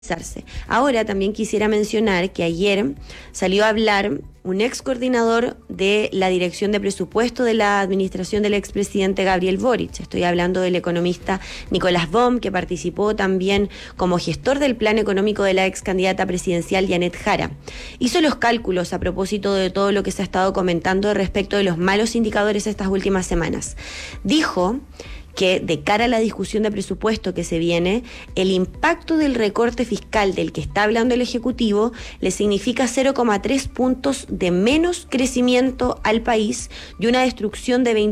Ahora también quisiera mencionar que ayer salió a hablar un ex coordinador de la Dirección de Presupuesto de la administración del expresidente Gabriel Boric. Estoy hablando del economista Nicolás Bohm, que participó también como gestor del plan económico de la ex candidata presidencial Janet Jara. Hizo los cálculos a propósito de todo lo que se ha estado comentando respecto de los malos indicadores estas últimas semanas. Dijo que de cara a la discusión de presupuesto que se viene, el impacto del recorte fiscal del que está hablando el Ejecutivo le significa 0,3 puntos de menos crecimiento al país y una destrucción de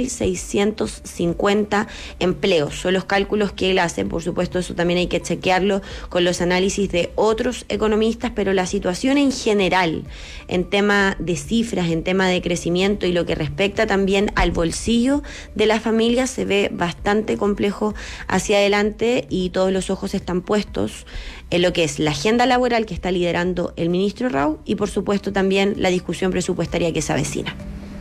21.650 empleos. Son los cálculos que él hace, por supuesto eso también hay que chequearlo con los análisis de otros economistas, pero la situación en general, en tema de cifras, en tema de crecimiento y lo que respecta también al bolsillo de las familias, se ve bastante complejo hacia adelante y todos los ojos están puestos en lo que es la agenda laboral que está liderando el ministro Rau y por supuesto también la discusión presupuestaria que se avecina.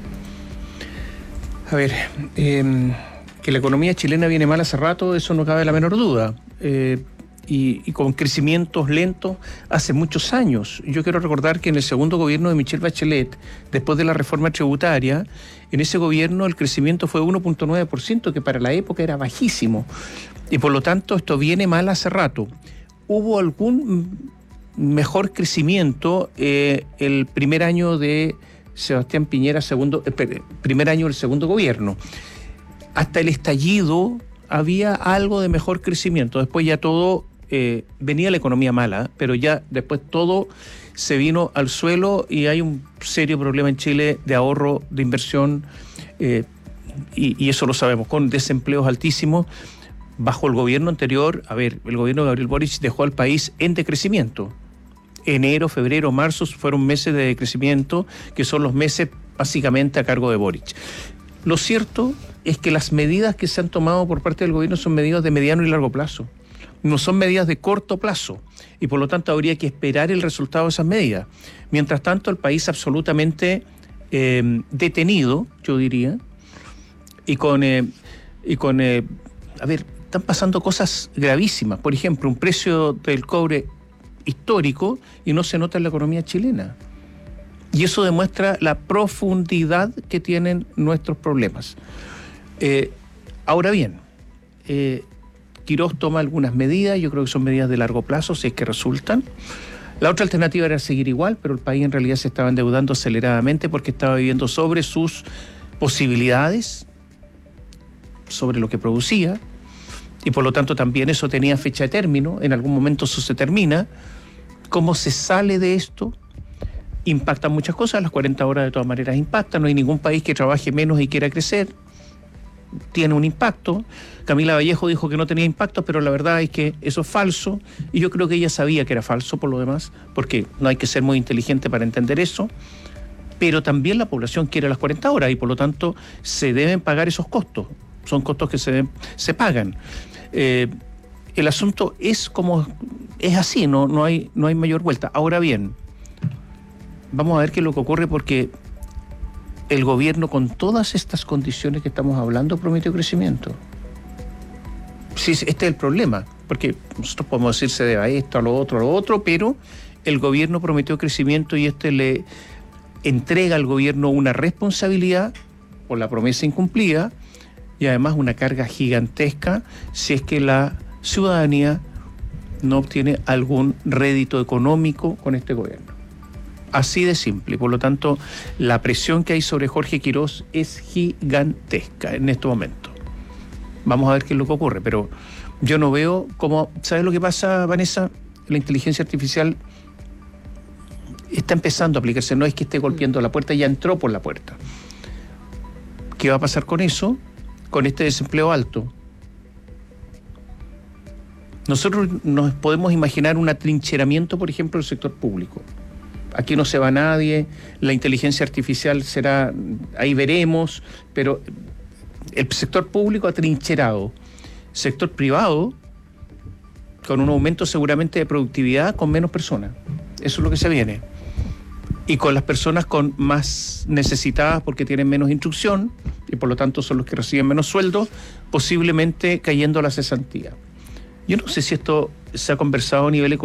A ver, que la economía chilena viene mal hace rato, eso no cabe la menor duda. Y con crecimientos lentos hace muchos años. Yo quiero recordar que en el segundo gobierno de Michelle Bachelet, después de la reforma tributaria, en ese gobierno el crecimiento fue 1.9%, que para la época era bajísimo. Y por lo tanto esto viene mal hace rato. Hubo algún mejor crecimiento el primer año de Sebastián Piñera, primer año del segundo gobierno. Hasta el estallido había algo de mejor crecimiento. Después ya todo... venía la economía mala, pero ya después todo se vino al suelo y hay un serio problema en Chile de ahorro, de inversión, y eso lo sabemos, con desempleos altísimos. Bajo el gobierno anterior, el gobierno de Gabriel Boric dejó al país en decrecimiento. Enero, febrero, marzo fueron meses de decrecimiento, que son los meses básicamente a cargo de Boric. Lo cierto es que las medidas que se han tomado por parte del gobierno son medidas de mediano y largo plazo. No son medidas de corto plazo y por lo tanto habría que esperar el resultado de esas medidas. Mientras tanto, el país absolutamente detenido, yo diría, están pasando cosas gravísimas. Por ejemplo, un precio del cobre histórico y no se nota en la economía chilena. Y eso demuestra la profundidad que tienen nuestros problemas. Ahora bien, Quirós toma algunas medidas, yo creo que son medidas de largo plazo, si es que resultan. La otra alternativa era seguir igual, pero el país en realidad se estaba endeudando aceleradamente porque estaba viviendo sobre sus posibilidades, sobre lo que producía, y por lo tanto también eso tenía fecha de término, en algún momento eso se termina. ¿Cómo se sale de esto? Impactan muchas cosas, las 40 horas de todas maneras impactan, no hay ningún país que trabaje menos y quiera crecer. Tiene un impacto. Camila Vallejo dijo que no tenía impacto, pero la verdad es que eso es falso, y yo creo que ella sabía que era falso por lo demás, porque no hay que ser muy inteligente para entender eso, pero también la población quiere las 40 horas y por lo tanto se deben pagar esos costos, son costos que se pagan. El asunto es como es así, no hay mayor vuelta. Ahora bien, vamos a ver qué es lo que ocurre, porque el gobierno, con todas estas condiciones que estamos hablando, prometió crecimiento. Sí, este es el problema, porque nosotros podemos decir se debe a esto, a lo otro, pero el gobierno prometió crecimiento y le entrega al gobierno una responsabilidad por la promesa incumplida y además una carga gigantesca si es que la ciudadanía no obtiene algún rédito económico con este gobierno. Así de simple, y por lo tanto la presión que hay sobre Jorge Quirós es gigantesca en este momento. Vamos a ver qué es lo que ocurre, pero yo no veo cómo... ¿Sabes lo que pasa, Vanessa? La inteligencia artificial está empezando a aplicarse, no es que esté golpeando la puerta, ya entró por la puerta. ¿Qué va a pasar con eso? Con este desempleo alto. Nosotros nos podemos imaginar un atrincheramiento, por ejemplo, del sector público. Aquí no se va nadie, la inteligencia artificial será, ahí veremos, pero el sector público atrincherado, sector privado con un aumento seguramente de productividad con menos personas. Eso es lo que se viene. Y con las personas con más necesitadas porque tienen menos instrucción y por lo tanto son los que reciben menos sueldo, posiblemente cayendo a la cesantía. Yo no sé si esto se ha conversado a nivel económico